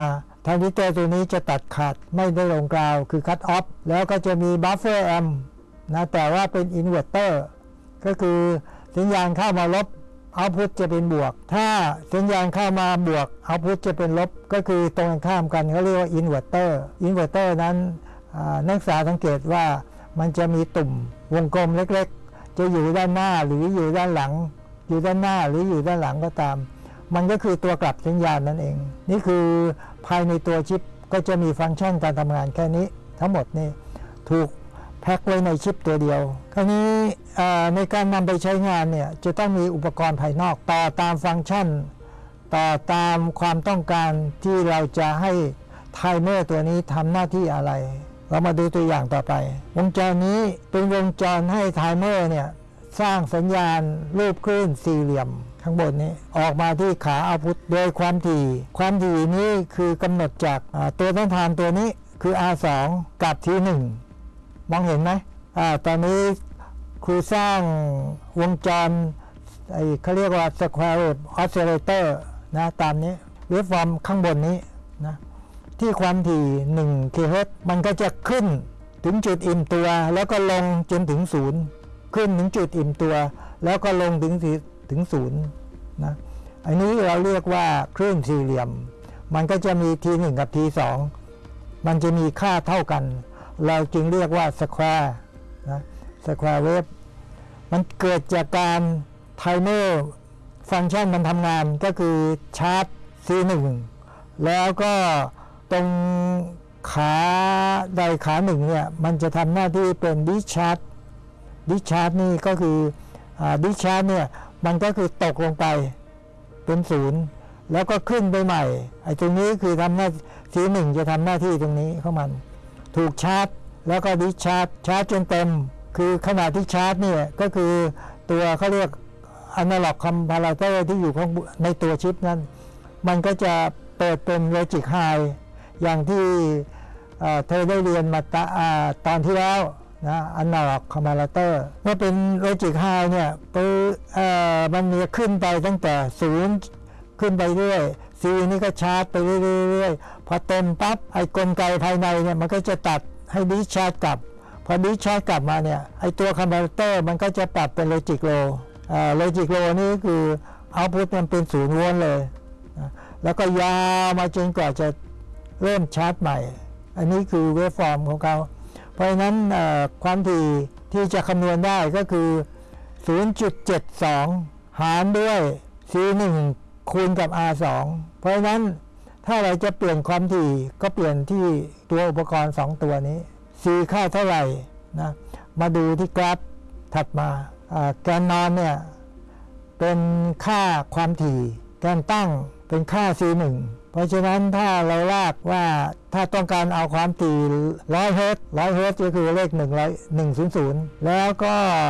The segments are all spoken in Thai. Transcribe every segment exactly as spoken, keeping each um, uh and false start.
ทรานซิสเตอร์ตัวนี้จะตัดขาดไม่ได้ลงกราวคือคัตออฟแล้วก็จะมีบัฟเฟอร์แอมป์นะแต่ว่าเป็นอินเวอร์เตอร์ก็คือสัญญาณเข้ามาลบเอาท์พุตจะเป็นบวกถ้าสัญญาณเข้ามาบวกเอาท์พุตจะเป็นลบก็คือตรงกันข้ามกันเขาเรียกว่าอินเวอร์เตอร์อินเวอร์เตอร์นั้นนักศึกษาสังเกตว่ามันจะมีตุ่มวงกลมเล็กๆจะอยู่ด้านหน้าหรืออยู่ด้านหลังอยู่ด้านหน้าหรืออยู่ด้านหลังก็ตามมันก็คือตัวกลับสัญญาณนั่นเองนี่คือภายในตัวชิปก็จะมีฟังก์ชันการทำงานแค่นี้ทั้งหมดนี่ถูกแพ็คไว้ในชิปตัวเดียวคราวนี้ในการนำไปใช้งานเนี่ยจะต้องมีอุปกรณ์ภายนอกต่อตามฟังก์ชันต่อตามความต้องการที่เราจะให้ไทเมอร์ตัวนี้ทำหน้าที่อะไรเรามาดูตัวอย่างต่อไปวงจรนี้เป็นวงจรให้ไทเมอร์เนี่ยสร้างสัญญาณรูปคลื่นสี่เหลี่ยมข้างบนนี้ออกมาที่ขาเอาท์พุตโดยความถี่ความถี่นี้คือกำหนดจากตัวต้นทานตัวนี้คือ อาร์ สอง กับ ที หนึ่ง มองเห็นไหมอ่าตอนนี้ครูสร้างวงจรไอ้เขาเรียกว่า Square Wave Oscillator นะตามนี้เวฟฟอร์มข้างบนนี้นะที่ความถี่หนึ่งกิโลเฮิรตซ์มันก็จะขึ้นถึงจุดอิ่มตัวแล้วก็ลงจนถึงศูนย์ขึ้นถึงจุดอิ่มตัวแล้วก็ลงถึงถึงศูนย์นะอันนี้เราเรียกว่าคลื่นสี่เหลี่ยมมันก็จะมี ที หนึ่ง กับ ที สอง มันจะมีค่าเท่ากันเราจึงเรียกว่า Square นะ Square Wave มันเกิดจากการไทเมอร์ฟังก์ชันมันทำงานก็คือชาร์จ ซี หนึ่ง แล้วก็ตรงขาใดขาหนึ่งเนี่ยมันจะทำหน้าที่เป็นดิชาร์จดิชาร์จนี่ก็คือดิชาร์จเนี่ยมันก็คือตกลงไปเป็นศูนย์แล้วก็ขึ้นไปใหม่ไอ้ตรงนี้คือทำหน้า ซี หนึ่ง จะทำหน้าที่ตรงนี้ของมันถูกชาร์จแล้วก็ดิชาร์จชาร์จจนเต็มคือขณะที่ชาร์จเนี่ยก็คือตัวเขาเรียก Analog Comparator ที่อยู่ข้างในตัวชิปนั้นมันก็จะเปิดเป็น Logic High อย่างที่เธอได้เรียนมาตตอนที่แล้วนะ Analog Comparator เมื่อเป็น Logic High เนี่ยมันมีขึ้นไปตั้งแต่ศูนย์ขึ้นไปเรื่อย C นี่ก็ชาร์จไปเรื่อยๆพอเต็มปั๊บไอ้กลไกภายในเนี่ยมันก็จะตัดให้ดิชาร์จกลับพอดิชาร์จกลับมาเนี่ยไอ้ตัวคอมพิวเตอร์มันก็จะปรับเป็น Logic Low อ่า Logic Low นี่คือเอาท์พุตมันเป็นศูนย์โวลต์เลยนะแล้วก็ยาวมาจนกว่าจะเริ่มชาร์จใหม่อันนี้คือเวฟฟอร์มของเขาเพราะฉะนั้นความถี่ที่จะคำนวณได้ก็คือ ศูนย์จุดเจ็ดสอง หารด้วย ซี หนึ่ง คูณกับ อาร์ สอง เพราะฉะนั้นถ้าเราจะเปลี่ยนความถี่ก็เปลี่ยนที่ตัวอุปกรณ์สองตัวนี้ C ค่าเท่าไหร่นะมาดูที่กราฟถัดมาแกนนอนเนี่ยเป็นค่าความถี่แกนตั้งเป็นค่า ซี หนึ่ง เพราะฉะนั้นถ้าเราลากว่าถ้าต้องการเอาความถี่หนึ่งร้อยเฮิร์ตซ์หนึ่งร้อยเฮิร์ตซ์ก็คือเลขหนึ่งร้อย หนึ่งร้อยแล้วก็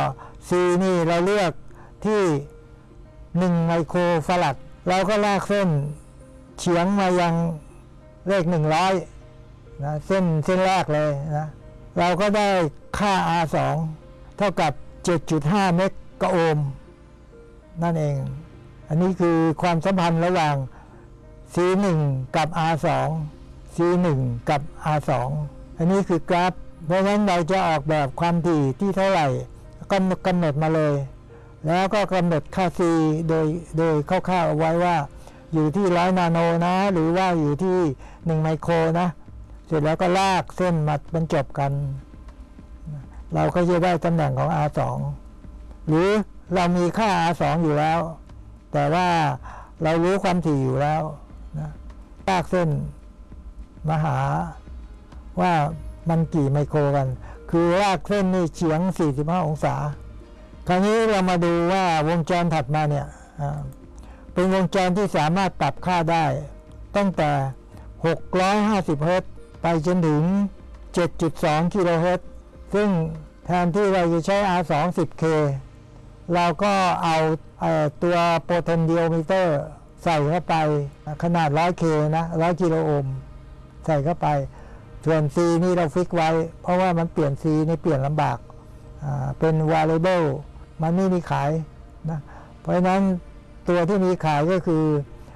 C นี่เราเลือกที่หนึ่งไมโครฟาราดเราก็ลากเส้นเฉียงมายังเลขหนึ่งร้อยนะเส้นเส้นแรกเลยนะเราก็ได้ค่า อาร์ สอง เท่ากับ เจ็ดจุดห้า เมกะโอห์มนั่นเองอันนี้คือความสัมพันธ์ระหว่าง ซี หนึ่ง กับ อาร์ สอง ซี หนึ่ง กับ อาร์ สอง อันนี้คือกราฟเพราะฉะนั้นเราจะออกแบบความถี่ที่เท่าไหร่ก็กำหนดมาเลยแล้วก็กำหนดค่า C โดยโดยคร่าวๆเอาไว้ว่าอยู่ที่ร้อยนาโนนะหรือว่าอยู่ที่หนึ่งไมโครนะเสร็จแล้วก็ลากเส้นมาบรรจบกันเราก็จะได้ตำแหน่งของ อาร์ สอง หรือเรามีค่า อาร์ สอง อยู่แล้วแต่ว่าเรารู้ความถี่อยู่แล้วนะลากเส้นมาหาว่ามันกี่ไมโครกันคือลากเส้นนี่เฉียงสี่สิบห้าองศาคราวนี้เรามาดูว่าวงจรถัดมาเนี่ยเป็นวงจรที่สามารถปรับค่าได้ตั้งแต่หกร้อยห้าสิบเฮิร์ตซ์ไปจนถึง เจ็ดจุดสอง กิโลเฮิรตซ์ซึ่งแทนที่เราจะใช้ อาร์ สอง สิบเค เราก็เอาตัว Potentiometer ใส่เข้าไปขนาด หนึ่งร้อยเค นะ หนึ่งร้อย กิโลโอห์มใส่เข้าไปส่วน C นี่เราฟิกไว้เพราะว่ามันเปลี่ยน C นี่เปลี่ยนลำบากเป็น variable มันไม่มีขายนะเพราะฉะนั้นตัวที่มีขายก็คือ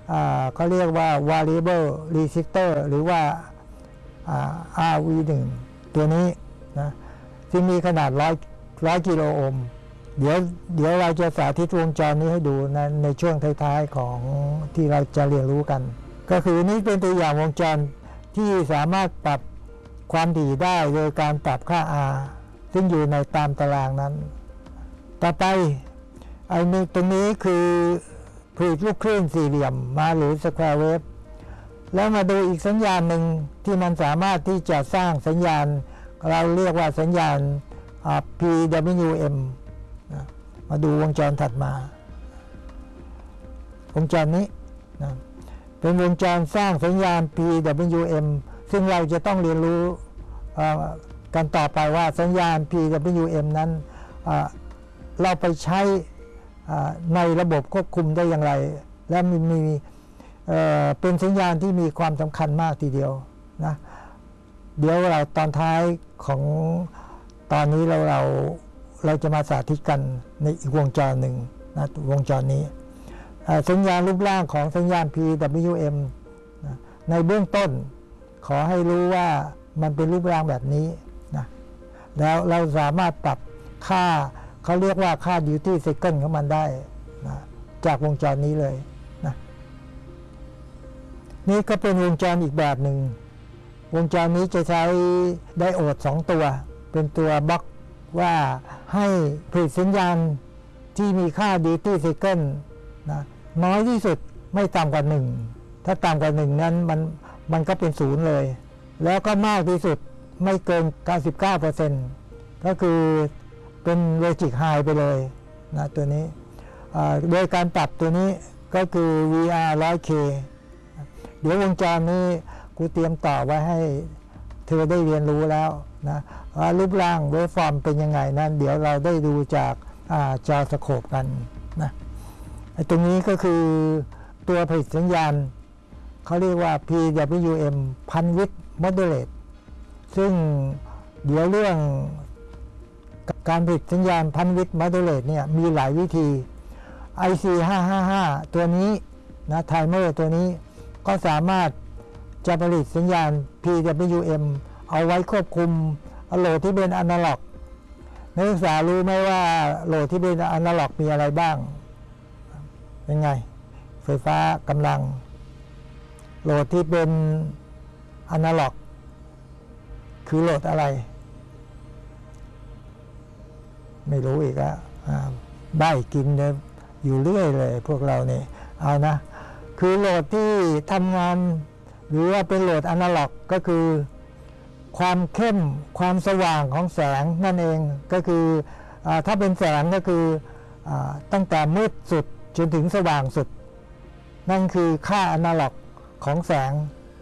เขาเรียกว่า variable resistor หรือว่า อาร์ วี หนึ่ง ตัวนี้นะที่มีขนาดร้อยร้อยกิโลโอห์มเดี๋ยวเดี๋ยวเราจะสาธิตวงจรนี้ให้ดูนะในช่วงท้ายๆของที่เราจะเรียนรู้กันก็คือนี้เป็นตัวอย่างวงจรที่สามารถปรับความถี่ได้โดยการปรับค่า R ซึ่งอยู่ในตามตารางนั้นต่อไปไอ้นี้ตรงนี้คือผลิตลูกคลื่นสี่เหลี่ยมมาหรือสแควร์เวฟแล้วมาดูอีกสัญญาณหนึ่งที่มันสามารถที่จะสร้างสัญญาณเราเรียกว่าสัญญาณ พี ดับเบิลยู เอ็ม มาดูวงจรถัดมาวงจรนี้นะเป็นวงจรสร้างสัญญาณ พี ดับเบิลยู เอ็ม ซึ่งเราจะต้องเรียนรู้กันต่อไปว่าสัญญาณ พี ดับเบิลยู เอ็ม นั้นเราไปใช้ในระบบควบคุมได้อย่างไรและมีมีเป็นสัญญาณที่มีความสำคัญมากทีเดียวนะเดี๋ยวเราตอนท้ายของตอนนี้เราเราเราจะมาสาธิตกันในอีกวงจรหนึ่งนะวงจรนี้สัญญาณรูปร่างของสัญญาณ พี ดับเบิลยู เอ็ม นะในเบื้องต้นขอให้รู้ว่ามันเป็นรูปร่างแบบนี้นะแล้วเราสามารถปรับค่าเขาเรียกว่าค่า duty cycle ของมันได้นะจากวงจรนี้เลยนะนี่ก็เป็นวงจรอีกแบบหนึ่งวงจรนี้จะใช้ไดโอดสองตัวเป็นตัวบล็อกว่าให้ผลิตสัญญาณที่มีค่า duty cycle นะน้อยที่สุดไม่ต่ำกว่าหนึ่งถ้าต่ำกว่าหนึ่งนั้นมันมันก็เป็นศูนย์เลยแล้วก็มากที่สุดไม่เกิน เก้าสิบเก้าเปอร์เซ็นต์ ก็คือเป็นโลจิกไฮไปเลยนะตัวนี้โดยการปรับตัวนี้ก็คือ วี อาร์ หนึ่งร้อยเค เดี๋ยววงจรนี้กูเตรียมต่อไว้ให้เธอได้เรียนรู้แล้วนะว่ารูปร่างเวฟฟอร์มเป็นยังไงนั้นเดี๋ยวเราได้ดูจากจอสโคปกันนะตรงนี้ก็คือตัวผลิตสัญญาณเขาเรียกว่า พี ดับเบิลยู เอ็ม Bandwidth Modulate ซึ่งเดี๋ยวเรื่องการผลิตสัญญาณ Bandwidth Modulate เนี่ยมีหลายวิธี ไอ ซี ห้าห้าห้า ตัวนี้นะไทเมอร์ตัวนี้ก็สามารถจะผลิตสัญญาณ พี ดับเบิลยู เอ็ม เอาไว้ควบคุมโหลดที่เป็นอนาล็อกนักศึกษารู้ไหมว่าโหลดที่เป็นอนาล็อกมีอะไรบ้างเป็นไงไฟฟ้ากำลังโหลดที่เป็นอนาล็อกคือโหลดอะไรไม่รู้อีกแล้วได้กินเนี่ยอยู่เรื่อยเลยพวกเราเนี่ยเอานะคือโหลดที่ทำงานหรือว่าเป็นโหลดอนาล็อกก็คือความเข้มความสว่างของแสงนั่นเองก็คืออถ้าเป็นแสงก็คืออตั้งแต่มืดสุดจนถึงสว่างสุดนั่นคือค่าอนาล็อกของแสง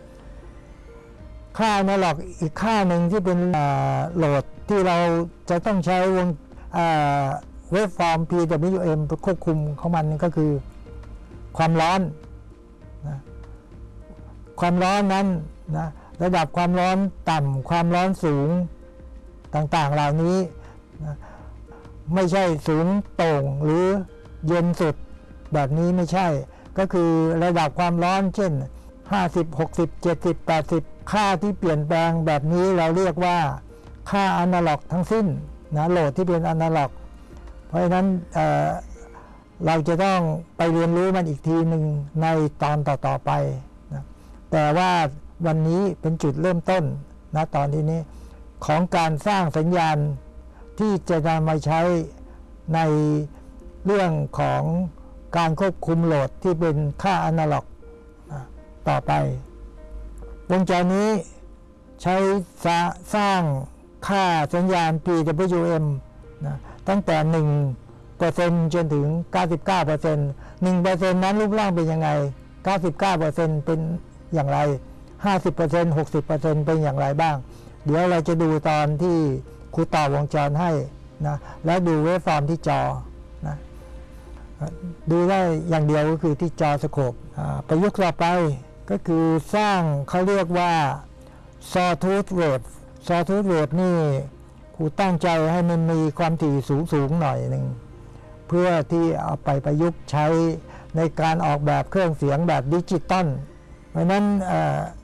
ค่าอนาล็อกอีกค่าหนึ่งที่เป็นโหลดที่เราจะต้องใช้วงเวฟฟอร์ม พี ดับเบิลยู เอ็ม ควบคุมของมันก็คือความร้อนนะความร้อนนั้นนะระดับความร้อนต่ำความร้อนสูงต่างๆเหล่านี้นะไม่ใช่สูงโต่งหรือเย็นสุดแบบนี้ไม่ใช่ก็คือระดับความร้อนเช่นห้าสิบ หกสิบ เจ็ดสิบ แปดสิบค่าที่เปลี่ยนแปลงแบบนี้เราเรียกว่าค่าอนาล็อกทั้งสิ้นนะโหลดที่เป็นอนาล็อกเพราะฉะนั้น เ, เราจะต้องไปเรียนรู้มันอีกทีหนึ่งในตอนต่อๆไปนะแต่ว่าวันนี้เป็นจุดเริ่มต้นนะตอนที่นี้ของการสร้างสัญญาณที่จะนำมาใช้ในเรื่องของการควบคุมโหลดที่เป็นค่าอนาล็อกต่อไปวงจรนี้ใช้สร้างค่าสัญญาณ พี ดับเบิลยู เอ็ม นะตั้งแต่หนึ่งเปอร์เซ็นต์ จนถึง เก้าสิบเก้าเปอร์เซ็นต์ หนึ่งเปอร์เซ็นต์ นั้นรูปร่างเป็นยังไง เก้าสิบเก้าเปอร์เซ็นต์ เป็นอย่างไร ห้าสิบเปอร์เซ็นต์ หกสิบเปอร์เซ็นต์ เป็นอย่างไรบ้างเดี๋ยวเราจะดูตอนที่ครูต่อวงจรให้นะแล้วดูเวฟฟอร์มที่จอนะดูได้อย่างเดียวก็คือที่จอสโคปประยุกต์ต่อไปก็คือสร้างเขาเรียกว่า Sawtooth Wave Sawtooth Wave นี่ครูตั้งใจให้มันมีความถี่สูงสูงหน่อยหนึ่งเพื่อที่เอาไปประยุกต์ใช้ในการออกแบบเครื่องเสียงแบบดิจิตอลเพราะนั้น